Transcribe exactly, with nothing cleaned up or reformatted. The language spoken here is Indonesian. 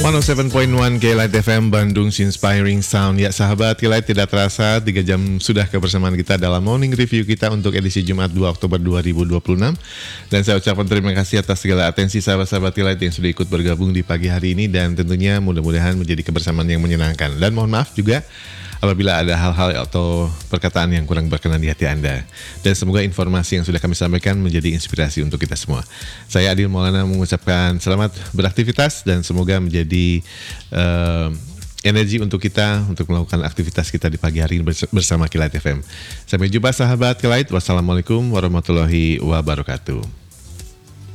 seratus tujuh koma satu K-Light F M Bandung Inspiring Sound. Ya sahabat K-Light, tidak terasa tiga jam sudah kebersamaan kita dalam morning review kita untuk edisi Jumat dua Oktober dua ribu dua puluh enam. Dan saya ucapkan terima kasih atas segala atensi sahabat-sahabat K-Light yang sudah ikut bergabung di pagi hari ini. Dan tentunya mudah-mudahan menjadi kebersamaan yang menyenangkan. Dan mohon maaf juga apabila ada hal-hal atau perkataan yang kurang berkenan di hati Anda. Dan semoga informasi yang sudah kami sampaikan menjadi inspirasi untuk kita semua. Saya Adil Maulana mengucapkan selamat beraktivitas dan semoga menjadi uh, energi untuk kita untuk melakukan aktivitas kita di pagi hari ini bersama K-Light F M. Sampai jumpa sahabat K-Light. Wassalamualaikum warahmatullahi wabarakatuh.